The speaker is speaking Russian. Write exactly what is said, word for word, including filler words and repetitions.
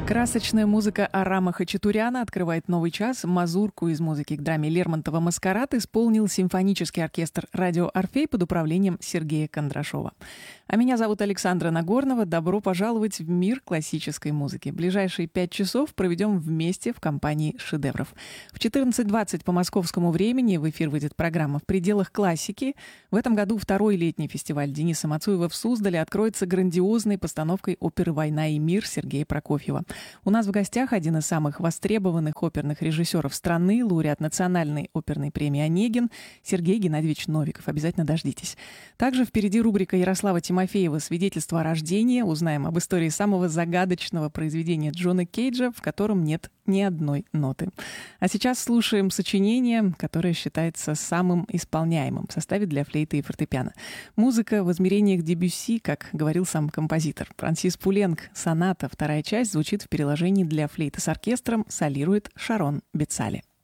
Красочная музыка Арама Хачатуряна открывает новый час. Мазурку из музыки к драме Лермонтова «Маскарад» исполнил симфонический оркестр «Радио Орфей» под управлением Сергея Кондрашова. А меня зовут Александра Нагорнова. Добро пожаловать в мир классической музыки. Ближайшие пять часов проведем вместе в компании шедевров. В четырнадцать двадцать по московскому времени в эфир выйдет программа «В пределах классики». В этом году второй летний фестиваль Дениса Мацуева в Суздале откроется грандиозной постановкой оперы «Война и мир» Сергея Прокофьева. У нас в гостях один из самых востребованных оперных режиссеров страны, лауреат национальной оперной премии «Онегин» Сергей Геннадьевич Новиков. Обязательно дождитесь. Также впереди рубрика Ярослава Тимофеева «Свидетельство о рождении». Узнаем об истории самого загадочного произведения Джона Кейджа, в котором нет ни одной ноты. А сейчас слушаем сочинение, которое считается самым исполняемым в составе для флейты и фортепиано. Музыка в измерениях Дебюсси, как говорил сам композитор. Франсис Пуленк, соната, вторая часть, звучит в переложении для флейты с оркестром, солирует Шарон Бецали.